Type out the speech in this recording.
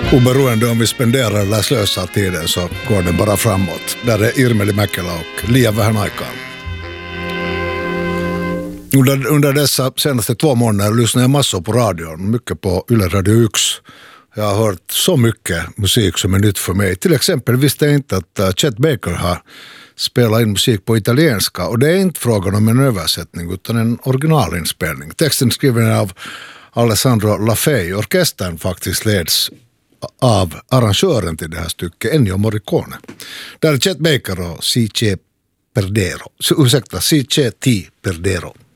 Oberoende om vi spenderar eller slösar tiden så går den bara framåt. Där är Irmeli Mäkelä och Lia Vähänaikal. Under dessa senaste 2 månader lyssnar jag massor på radion, mycket på Yle Radio X. Jag har hört så mycket musik som är nytt för mig. Till exempel visste jag inte att Chet Baker har spelat in musik på italienska. Och det är inte frågan om en översättning utan en originalinspelning. Texten skriven av Alessandro Lafay. Orkestern faktiskt leds av arrangören till det här stycket, Ennio Morricone. Där är Chet Baker och C.C. Perdero. Ursäkta, C.C. Perdero.